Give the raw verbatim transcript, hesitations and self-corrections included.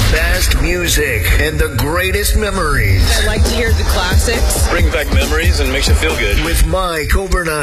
best music and the greatest memories. I like to hear the classics. Brings back memories and makes you feel good. With Mike overnight.